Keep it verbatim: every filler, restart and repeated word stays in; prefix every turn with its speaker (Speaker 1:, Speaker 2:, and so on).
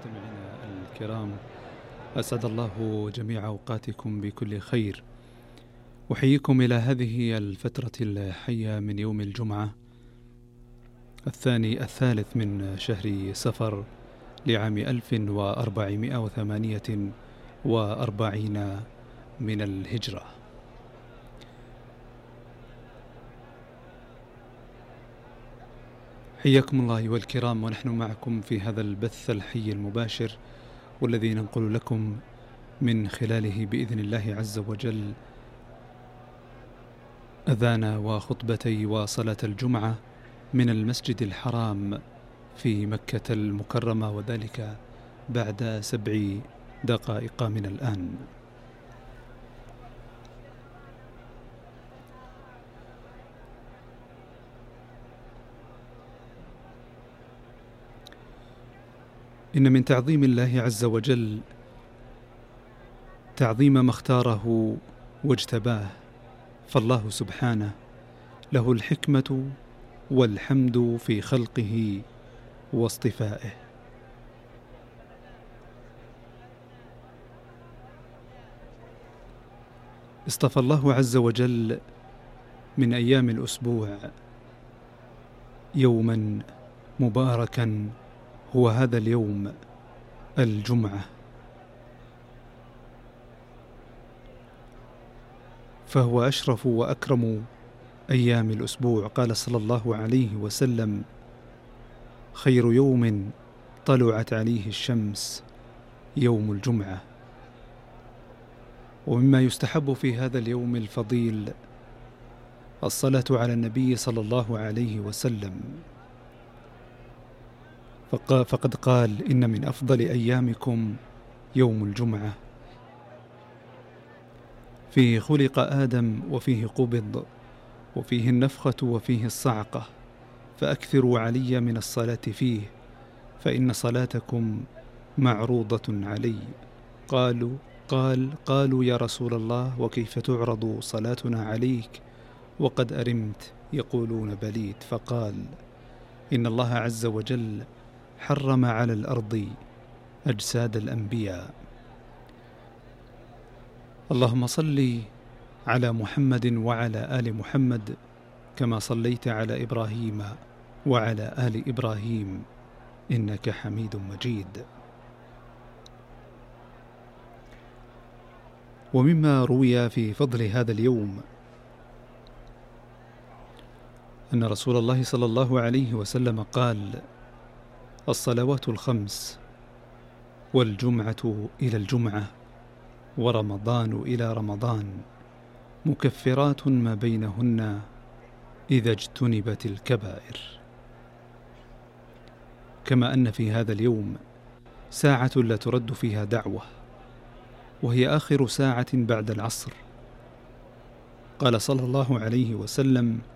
Speaker 1: مستمعينا الكرام، أسعد الله جميع أوقاتكم بكل خير. أحييكم إلى هذه الفترة الحية من يوم الجمعة الثاني الثالث من شهر سفر لعام ألف وأربعمائة وثمانية وأربعين من الهجرة. حياكم الله أيها الكرام، ونحن معكم في هذا البث الحي المباشر، والذي ننقل لكم من خلاله بإذن الله عز وجل أذان وخطبتي وصلاة الجمعة من المسجد الحرام في مكة المكرمة، وذلك بعد سبع دقائق من الآن. إن من تعظيم الله عز وجل تعظيم ما اختاره واجتباه، فالله سبحانه له الحكمة والحمد في خلقه واصطفائه. اصطفى الله عز وجل من أيام الأسبوع يوما مباركا، هو هذا اليوم الجمعة، فهو أشرف وأكرم أيام الأسبوع. قال صلى الله عليه وسلم: خير يوم طلعت عليه الشمس يوم الجمعة. ومما يستحب في هذا اليوم الفضيل الصلاة على النبي صلى الله عليه وسلم، فقد قال: إن من أفضل أيامكم يوم الجمعة، فيه خلق آدم وفيه قبض وفيه النفخة وفيه الصعقة، فأكثروا علي من الصلاة فيه، فإن صلاتكم معروضة علي. قالوا قال قالوا يا رسول الله، وكيف تعرض صلاتنا عليك وقد أرمت؟ يقولون بليت. فقال: إن الله عز وجل حرم على الأرض أجساد الأنبياء. اللهم صل على محمد وعلى آل محمد كما صليت على إبراهيم وعلى آل إبراهيم إنك حميد مجيد. ومما روي في فضل هذا اليوم أن رسول الله صلى الله عليه وسلم قال: الصلوات الخمس والجمعة إلى الجمعة ورمضان إلى رمضان مكفرات ما بينهن إذا اجتنبت الكبائر. كما أن في هذا اليوم ساعة لا ترد فيها دعوة، وهي آخر ساعة بعد العصر. قال صلى الله عليه وسلم: